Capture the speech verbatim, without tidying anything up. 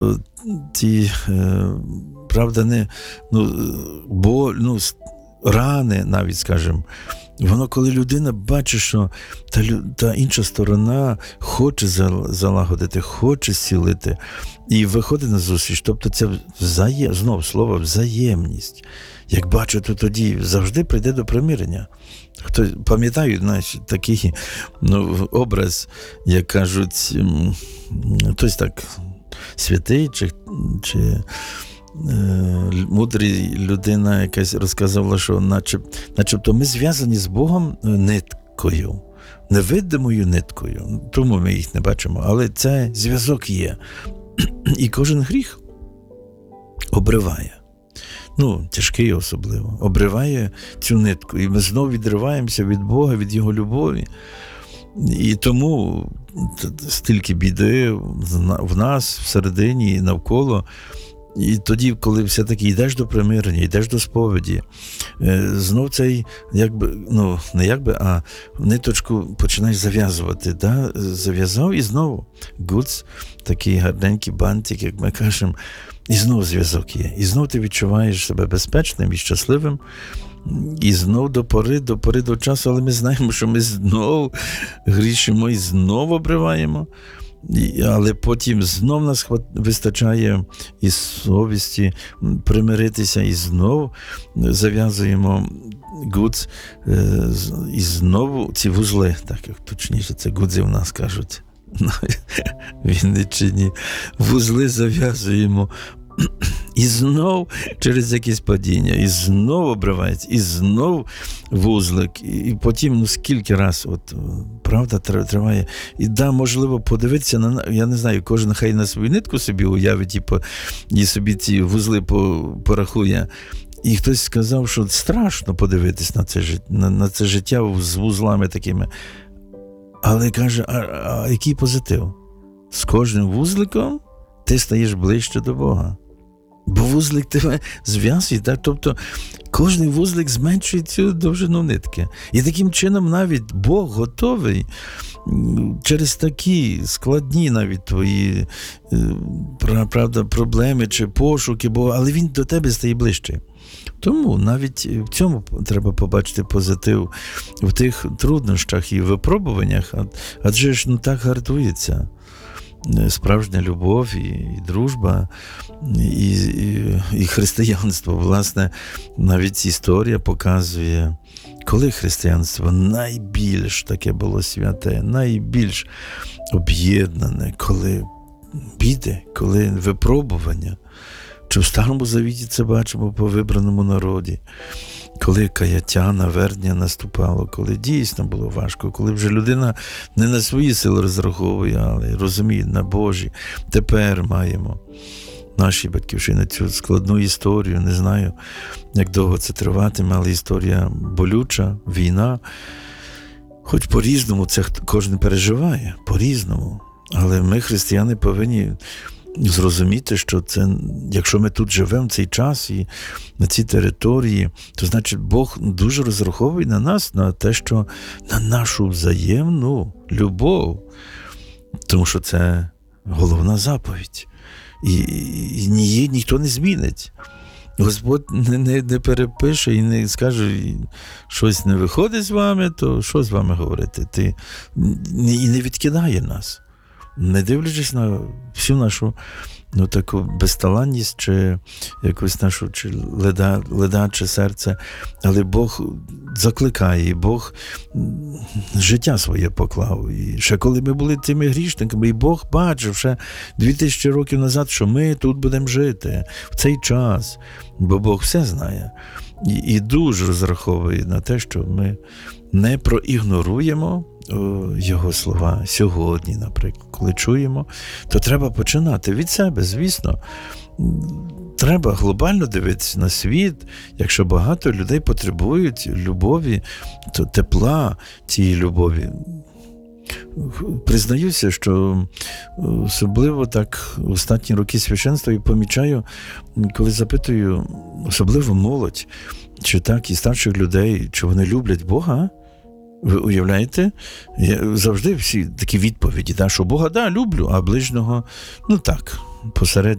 ті, правда, не, ну, бо, ну, рани навіть, скажімо, воно, коли людина бачить, що та, та інша сторона хоче залагодити, хоче зцілити, і виходить на зустріч, тобто це взаєм, знову слово взаємність. Як бачу, то тоді завжди прийде до примирення. Хто пам'ятаю, знаєш, такий, ну, образ, як кажуть, хтось так святий чи, чи е, мудрий людина якась розказувала, що начеб, начебто ми зв'язані з Богом ниткою, невидимою ниткою. Тому ми їх не бачимо, але це зв'язок є. І кожен гріх обриває. Ну, тяжкий особливо. Обриває цю нитку. І ми знову відриваємося від Бога, від Його любові. І тому стільки біди в нас, всередині і навколо. І тоді, коли все-таки йдеш до примирення, йдеш до сповіді, знов цей, якби, ну, не якби, а ниточку починаєш зав'язувати. Да? Зав'язав і знову гуц, такий гарненький бантик, як ми кажемо, і знову зв'язок є. І знову ти відчуваєш себе безпечним і щасливим. І знов до пори, до пори до часу, але ми знаємо, що ми знов грішимо і знов обриваємо. І, але потім знов нас хват... вистачає і совісті примиритися, і знов зав'язуємо гудз, е, і знову ці вузли, так як точніше це гудзи в нас кажуть, в Вінниччині, вузли зав'язуємо. І знов через якесь падіння, і знов обривається, і знов вузлик, і потім, ну, скільки раз, от, правда, триває. І да, можливо, подивитися на, я не знаю, кожен хай на свою нитку собі уявить, і, по, і собі ці вузли по, порахує. І хтось сказав, що страшно подивитись на це, на, на це життя з вузлами такими. Але каже, а, а який позитив? З кожним вузликом ти стаєш ближче до Бога. Бо вузлик тебе зв'язує, так? Тобто кожний вузлик зменшує цю довжину нитки. І таким чином навіть Бог готовий через такі складні навіть твої, правда, проблеми чи пошуки, бо, але він до тебе стає ближче. Тому навіть в цьому треба побачити позитив в тих труднощах і випробуваннях, адже ж, ну, так гартується справжня любов і, і дружба, і, і, і християнство. Власне, навіть історія показує, коли християнство найбільш таке було святе, найбільш об'єднане, коли біди, коли випробування. Чи в Старому Завіті це бачимо по вибраному народі, коли каяття, навернення наступало, коли дійсно було важко, коли вже людина не на свої сили розраховує, але розуміє, на Божі. Тепер маємо наші батьківщини цю складну історію, не знаю, як довго це триватиме, але історія болюча, війна. Хоч по-різному це кожен переживає, по-різному. Але ми, християни, повинні зрозуміти, що це, якщо ми тут живемо в цей час і на цій території, то значить Бог дуже розраховує на нас, на те, що на нашу взаємну любов. Тому що це головна заповідь. І, і ні, ніхто не змінить. Господь не, не, не перепише і не скаже, щось не виходить з вами, то що з вами говорити? Ти, і не відкидає нас. Не дивлячись на всю нашу, ну, таку безталанність, чи якусь нашу чи леда, ледаче серце, але Бог закликає, і Бог життя своє поклав. І ще коли ми були тими грішниками, і Бог бачив ще дві тисячі років назад, що ми тут будемо жити в цей час, бо Бог все знає. І, і дуже розраховує на те, що ми не проігноруємо Його слова сьогодні, наприклад, коли чуємо, то треба починати від себе, звісно. Треба глобально дивитися на світ. Якщо багато людей потребують любові, то тепла цієї любові. Признаюся, що особливо так в останні роки священства і помічаю, коли запитую, особливо молодь, чи так і старших людей, чи вони люблять Бога, Ви уявляєте? Я, завжди всі такі відповіді, да, що Бога, да, люблю, а ближнього, ну так, посередньо.